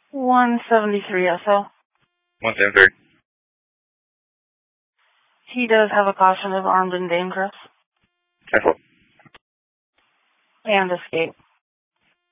173 SO. 173. He does have a caution of armed and dangerous. Careful. And escape.